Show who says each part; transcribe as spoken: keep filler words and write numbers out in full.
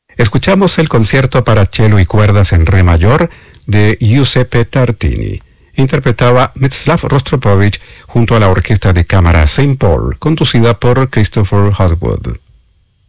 Speaker 1: Escuchamos el concierto para cello y cuerdas en re mayor de Giuseppe Tartini. Interpretaba Mstislav Rostropovich junto a la Orquesta de Cámara Saint Paul, conducida por Christopher Hogwood.